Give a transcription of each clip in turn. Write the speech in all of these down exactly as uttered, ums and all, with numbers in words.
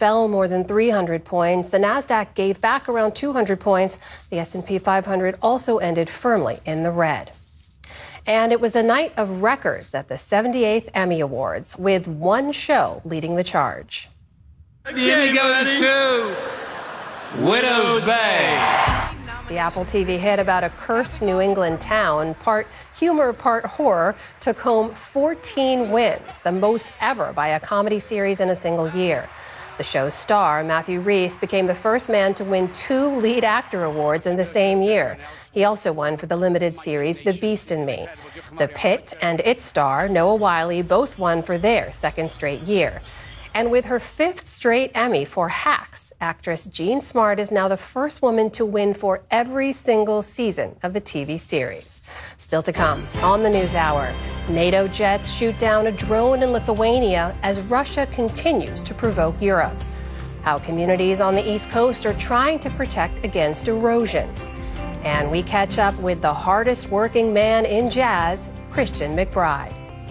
fell more than three hundred points. The Nasdaq gave back around two hundred points. The S and P five hundred also ended firmly in the red. And it was a night of records at the seventy-eighth Emmy Awards, with one show leading the charge. The Emmy goes to Widow's Bay. The Apple T V hit about a cursed New England town, part humor, part horror, took home fourteen wins, the most ever by a comedy series in a single year. The show's star, Matthew Rhys, became the first man to win two lead actor awards in the same year. He also won for the limited series The Beast in Me. The Pit and its star, Noah Wyle, both won for their second straight year. And with her fifth straight Emmy for Hacks, actress Jean Smart is now the first woman to win for every single season of the T V series. Still to come on the NewsHour, NATO jets shoot down a drone in Lithuania as Russia continues to provoke Europe. How communities on the East Coast are trying to protect against erosion. And we catch up with the hardest working man in jazz, Christian McBride.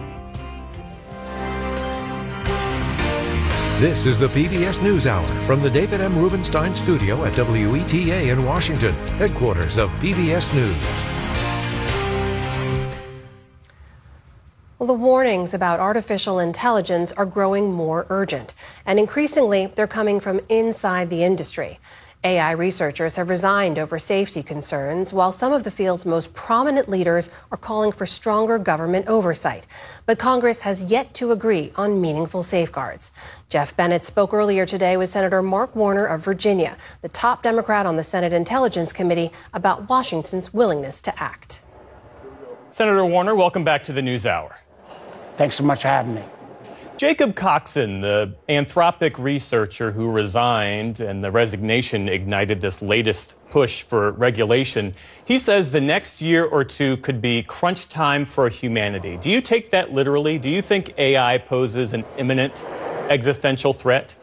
This is the P B S NewsHour from the David M. Rubenstein studio at W E T A in Washington, headquarters of P B S News. Well, the warnings about artificial intelligence are growing more urgent, and increasingly they're coming from inside the industry. A I researchers have resigned over safety concerns, while some of the field's most prominent leaders are calling for stronger government oversight. But Congress has yet to agree on meaningful safeguards. Jeff Bennett spoke earlier today with Senator Mark Warner of Virginia, the top Democrat on the Senate Intelligence Committee, about Washington's willingness to act. Senator Warner, welcome back to the NewsHour. Thanks so much for having me. Jacob Coxon, the Anthropic researcher who resigned, and the resignation ignited this latest push for regulation, he says the next year or two could be crunch time for humanity. Do you take that literally? Do you think A I poses an imminent existential threat?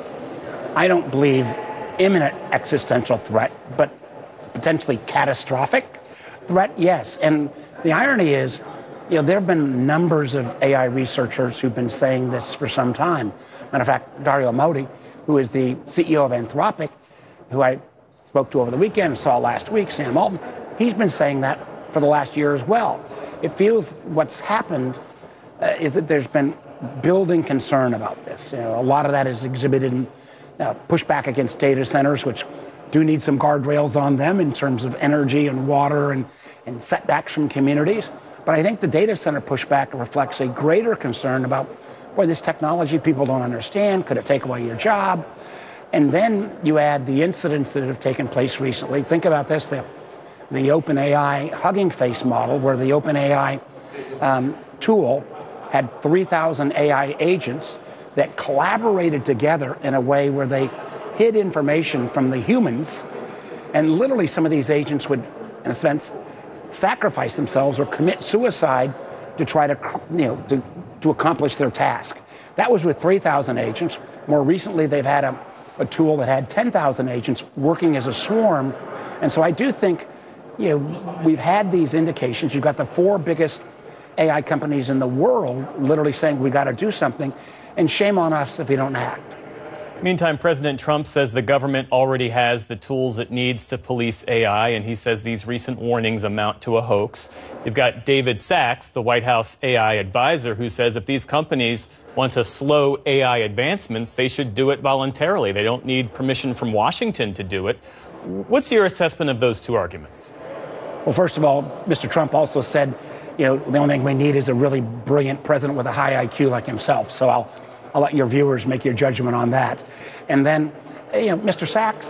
I don't believe imminent existential threat, but potentially catastrophic threat, yes. And the irony is, you know, there have been numbers of A I researchers who've been saying this for some time. Matter of fact, Dario Amodei, who is the C E O of Anthropic, who I spoke to over the weekend and saw last week, Sam Altman, he's been saying that for the last year as well. It feels what's happened uh, is that there's been building concern about this. You know, a lot of that is exhibited in uh, pushback against data centers, which do need some guardrails on them in terms of energy and water and, and setbacks from communities. But I think the data center pushback reflects a greater concern about, boy, this technology people don't understand. Could it take away your job? And then you add the incidents that have taken place recently. Think about this, the, the OpenAI Hugging Face model, where the OpenAI um, tool had three thousand A I agents that collaborated together in a way where they hid information from the humans. And literally some of these agents would, in a sense, sacrifice themselves or commit suicide to try to, you know, to, to accomplish their task. That was with three thousand agents. More recently, they've had a, a tool that had ten thousand agents working as a swarm. And so I do think, you know, we've had these indications. You've got the four biggest A I companies in the world literally saying we got to do something, and shame on us if we don't act. Meantime, President Trump says the government already has the tools it needs to police A I, and he says these recent warnings amount to a hoax. You've got David Sachs, the White House A I advisor, who says if these companies want to slow A I advancements, they should do it voluntarily. They don't need permission from Washington to do it. What's your assessment of those two arguments? Well, first of all, Mister Trump also said, you know, the only thing we need is a really brilliant president with a high I Q like himself. So I'll I'll let your viewers make your judgment on that. And then, you know, Mister Sachs,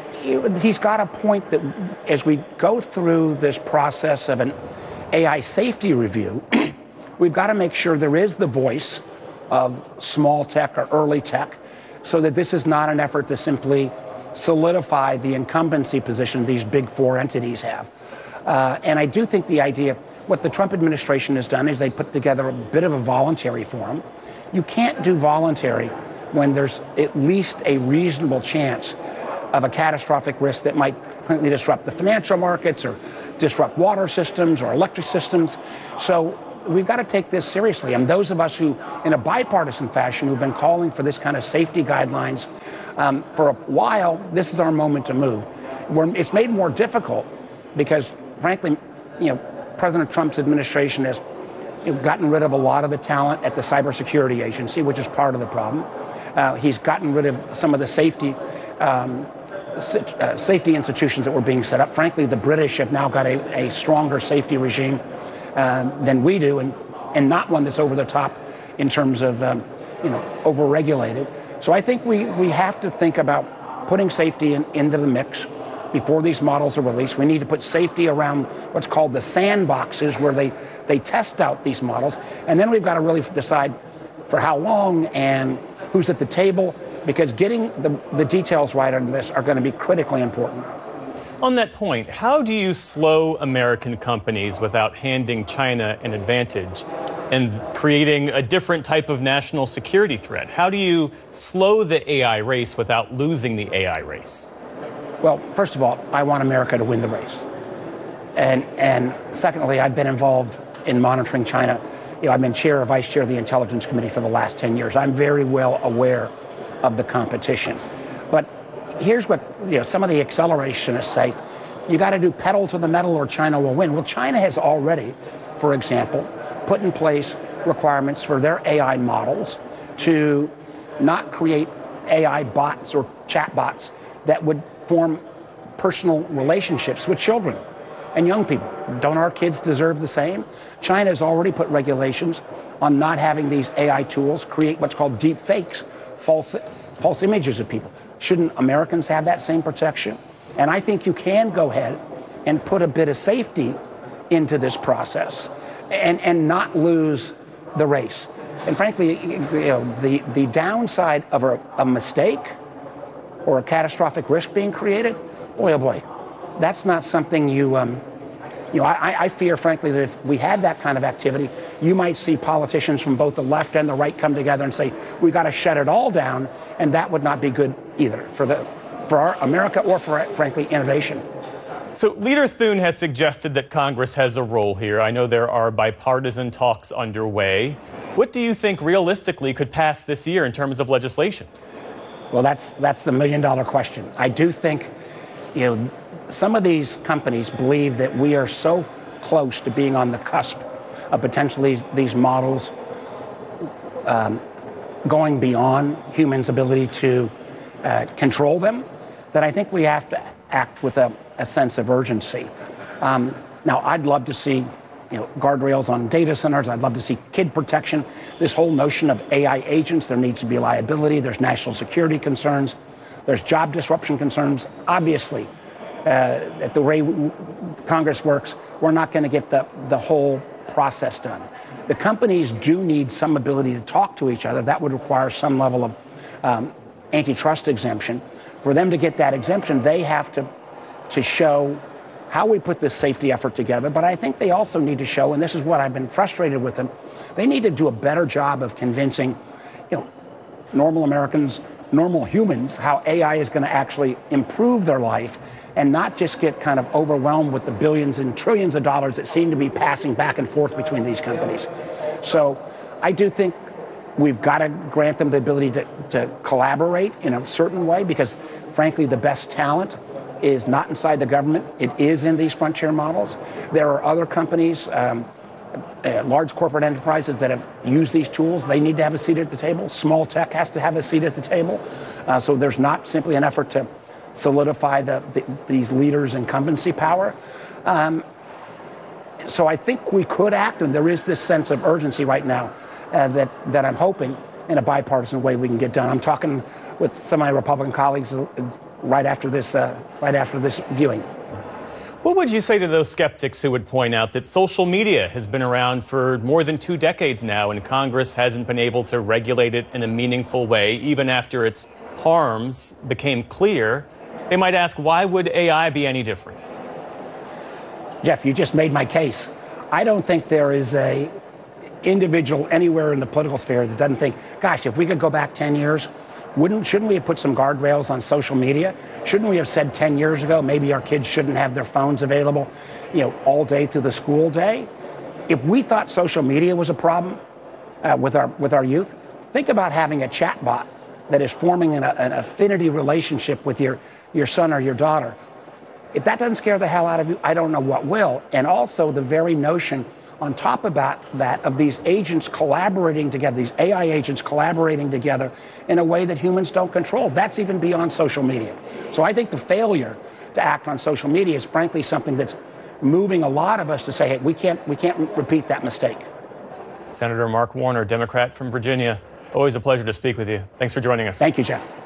he's got a point that as we go through this process of an A I safety review, we've got to make sure there is the voice of small tech or early tech, so that this is not an effort to simply solidify the incumbency position these big four entities have. Uh, and I do think the idea, what the Trump administration has done is they put together a bit of a voluntary forum. You can't do voluntary when there's at least a reasonable chance of a catastrophic risk that might completely disrupt the financial markets or disrupt water systems or electric systems. So we've got to take this seriously. And those of us who, in a bipartisan fashion, who've been calling for this kind of safety guidelines Um, for a while, this is our moment to move. We're, it's made more difficult because, frankly, you know, President Trump's administration has you know, gotten rid of a lot of the talent at the Cybersecurity Agency, which is part of the problem. Uh, he's gotten rid of some of the safety um, uh, safety institutions that were being set up. Frankly, the British have now got a, a stronger safety regime uh, than we do, and, and not one that's over the top in terms of um, you know, over-regulated. So I think we, we have to think about putting safety in, into the mix before these models are released. We need to put safety around what's called the sandboxes where they, they test out these models. And then we've got to really decide for how long and who's at the table, because getting the, the details right on this are going to be critically important. On that point, how do you slow American companies without handing China an advantage and creating a different type of national security threat? How do you slow the A I race without losing the A I race? Well, first of all, I want America to win the race. And and secondly, I've been involved in monitoring China. You know, I've been chair or vice chair of the Intelligence Committee for the last ten years. I'm very well aware of the competition. But here's what, you know, some of the accelerationists say: you got to do pedal to the metal or China will win. Well, China has already, for example, put in place requirements for their A I models to not create A I bots or chat bots that would form personal relationships with children and young people. Don't our kids deserve the same? China has already put regulations on not having these A I tools create what's called deep fakes, false, false images of people. Shouldn't Americans have that same protection? And I think you can go ahead and put a bit of safety into this process and, and not lose the race. And frankly, you know, the, the downside of a, a mistake or a catastrophic risk being created, boy, oh boy, that's not something you, um, you know, I, I fear, frankly, that if we had that kind of activity, you might see politicians from both the left and the right come together and say, we've got to shut it all down, and that would not be good either for, the, for our America or for, frankly, innovation. So Leader Thune has suggested that Congress has a role here. I know there are bipartisan talks underway. What do you think realistically could pass this year in terms of legislation? Well, that's that's the million dollar question. I do think, you know, some of these companies believe that we are so close to being on the cusp of potentially these, these models um, going beyond humans' ability to uh, control them, that I think we have to act with a, a sense of urgency. Um, now, I'd love to see, you know, guardrails on data centers. I'd love to see kid protection. This whole notion of A I agents, there needs to be liability. There's national security concerns. There's job disruption concerns. Obviously, uh, at the way Congress works, we're not going to get the, the whole process done. The companies do need some ability to talk to each other. That would require some level of um, antitrust exemption. For them to get that exemption, they have to, to show how we put this safety effort together. But I think they also need to show, and this is what I've been frustrated with them, they need to do a better job of convincing, you know, normal Americans, normal humans, how A I is going to actually improve their life and not just get kind of overwhelmed with the billions and trillions of dollars that seem to be passing back and forth between these companies. So I do think we've got to grant them the ability to, to collaborate in a certain way, because frankly, the best talent is not inside the government. It is in these frontier models. There are other companies, um, uh, large corporate enterprises that have used these tools. They need to have a seat at the table. Small tech has to have a seat at the table. Uh, so there's not simply an effort to solidify the, the, these leaders' incumbency power. Um, so I think we could act, and there is this sense of urgency right now uh, that, that I'm hoping in a bipartisan way we can get done. I'm talking with some of my Republican colleagues right after this, uh, right after this viewing. What would you say to those skeptics who would point out that social media has been around for more than two decades now and Congress hasn't been able to regulate it in a meaningful way, even after its harms became clear? They might ask, why would A I be any different? Jeff, you just made my case. I don't think there is a individual anywhere in the political sphere that doesn't think, gosh, if we could go back ten years, Wouldn't, shouldn't we have put some guardrails on social media? Shouldn't we have said ten years ago, maybe our kids shouldn't have their phones available, you know, all day through the school day? If we thought social media was a problem uh, with our with our youth, think about having a chat bot that is forming an, an affinity relationship with your, your son or your daughter. If that doesn't scare the hell out of you, I don't know what will. And also the very notion on top of that, that of these agents collaborating together, these A I agents collaborating together in a way that humans don't control. That's even beyond social media. So I think the failure to act on social media is frankly something that's moving a lot of us to say, hey, we can't, we can't repeat that mistake. Senator Mark Warner, Democrat from Virginia. Always a pleasure to speak with you. Thanks for joining us. Thank you, Jeff.